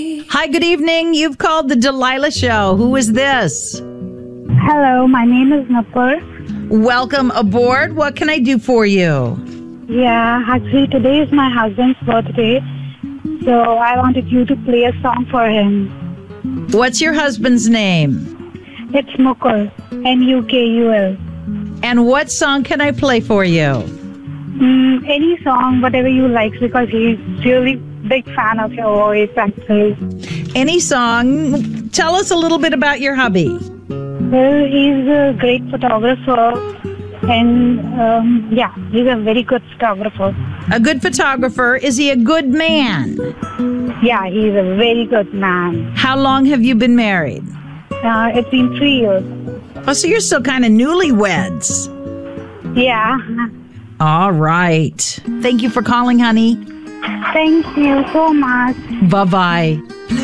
Hi, good evening. You've called the Delilah Show. Who is this? Hello, my name is Nupur. Welcome aboard. What can I do for you? Yeah, actually today is my husband's birthday, so I wanted you to play a song for him. What's your husband's name? It's Mukul, Nukul. And what song can I play for you? Any song, whatever you like, because he's really big fan of your voice, actually. Any song. Tell us a little bit about your hubby. Well, he's a great photographer, and he's a very good photographer. A good photographer. Is he a good man? Yeah, he's a very good man. How long have you been married? It's been 3 years. Oh, so you're still kind of newlyweds. Yeah. All right. Thank you for calling, honey. Thank you so much. Bye-bye.